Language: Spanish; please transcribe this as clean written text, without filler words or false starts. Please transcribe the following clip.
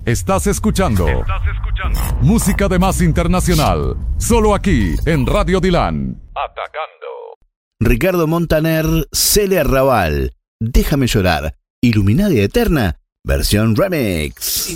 Estás escuchando música de más internacional, solo aquí en Radio Dilan. Atacando. Ricardo Montaner, Cele Arrabal, Déjame llorar, Iluminada y Eterna, versión remix.